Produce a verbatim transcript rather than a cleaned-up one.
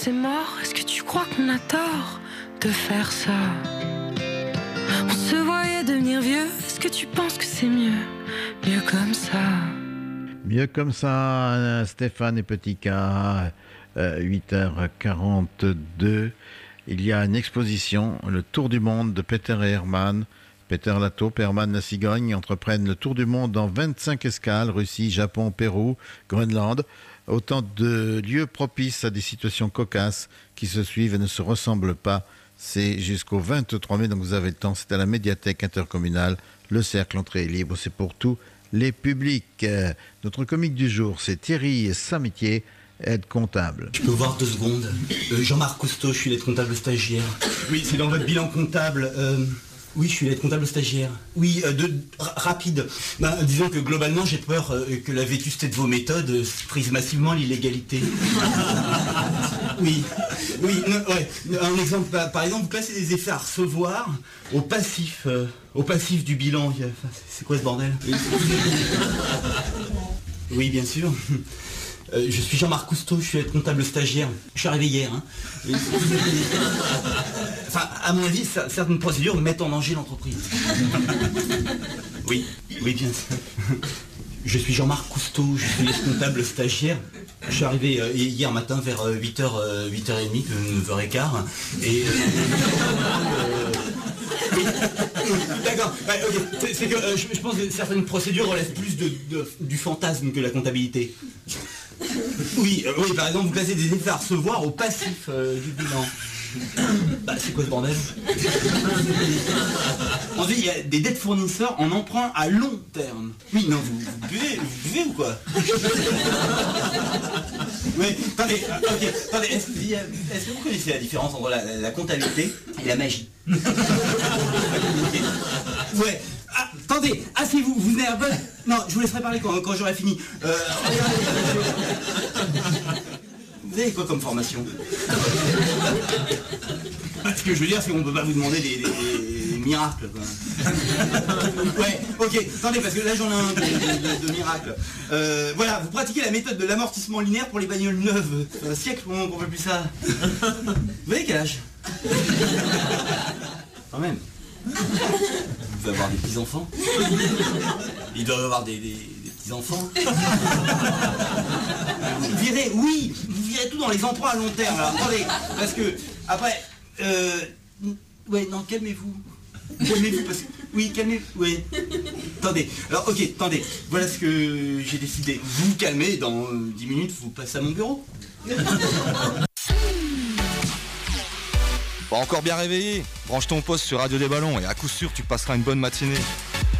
c'est mort, est-ce que tu crois qu'on a tort de faire ça? On se voyait devenir vieux, est-ce que tu penses que c'est mieux, mieux comme ça? Mieux comme ça, Stéphane et Petit K, euh, huit heures quarante-deux. Il y a une exposition, le Tour du monde de Peter et Hermann. Peter Lataupe et Hermann la Cigogne entreprennent le tour du monde dans vingt-cinq escales, Russie, Japon, Pérou, Groenland. Autant de lieux propices à des situations cocasses qui se suivent et ne se ressemblent pas. C'est jusqu'au vingt-trois mai, donc vous avez le temps. C'est à la médiathèque intercommunale. Le cercle, entrée est libre, c'est pour tous les publics. Euh, notre comique du jour, c'est Thierry Samitier, aide comptable. Je peux vous voir deux secondes. Euh, Jean-Marc Cousteau, je suis l'aide comptable stagiaire. Oui, c'est dans votre bilan comptable. Euh, oui, je suis l'aide comptable stagiaire. Oui, euh, de, r- rapide. Ben, disons que globalement, j'ai peur euh, que la vétusté de vos méthodes euh, frise massivement l'illégalité. Oui, oui, non, ouais. Un exemple, par, par exemple, vous placez des effets à recevoir au passif, euh, au passif du bilan. Enfin, c'est quoi ce bordel? Oui, bien sûr. Euh, je suis Jean-Marc Cousteau, je suis aide comptable stagiaire. Je suis arrivé hier. Hein. Enfin, à mon avis, certaines procédures mettent en danger l'entreprise. Oui, oui, bien sûr. Je suis Jean-Marc Cousteau, je suis aide comptable stagiaire. Je suis arrivé euh, hier matin vers euh, huit heures, euh, huit heures trente, euh, neuf heures quinze. Et... Euh, oui. D'accord, ouais, okay. c'est, c'est que euh, je, je pense que certaines procédures relèvent plus de, de, du fantasme que la comptabilité. Oui, euh, oui, par exemple, vous placez des effets à recevoir au passif euh, du bilan. Bah, c'est quoi ce bordel? Ensuite, il y a des dettes fournisseurs en emprunt à long terme. Oui, non, vous, vous buvez, vous buvez ou quoi? Oui, attendez, euh, ok, attendez, est-ce, est-ce que vous connaissez la différence entre la, la comptabilité et la magie? Ouais. Ah, attendez, asseyez-vous, vous venez un peu. Non, je vous laisserai parler quand, quand j'aurai fini. Euh, regardez, vous avez quoi comme formation? Ce que je veux dire, c'est qu'on ne peut pas vous demander des, des, des miracles, quoi. Ouais, ok, attendez, parce que là j'en ai un de, de, de, de miracle. Euh, voilà, vous pratiquez la méthode de l'amortissement linéaire pour les bagnoles neuves. Ça fait un siècle qu'on ne fait plus ça. Vous avez quel âge? Quand même. Vous devez avoir des petits-enfants. Ils doivent avoir des, des, des petits-enfants. Vous virez, oui, vous virez tout dans les emprunts à long terme. Alors, attendez, parce que, après, euh, ouais, non, calmez-vous. Calmez-vous, parce que, oui, calmez-vous, oui. Attendez, alors, ok, attendez, voilà ce que j'ai décidé. Vous vous calmez, dans euh, dix minutes, vous passez à mon bureau. Pas encore bien réveillé? Branche ton poste sur Radio des Ballons et à coup sûr tu passeras une bonne matinée.